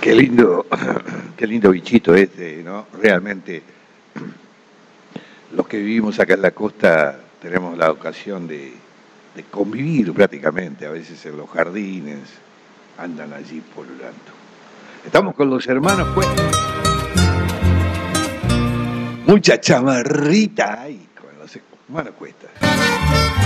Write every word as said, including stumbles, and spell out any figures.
Qué lindo, qué lindo bichito este, ¿no? Realmente, los que vivimos acá en la costa tenemos la ocasión de, de convivir prácticamente, a veces en los jardines, andan allí polulando. Estamos con los hermanos Cuesta. Mucha chamarrita ahí con los hermanos Cuesta.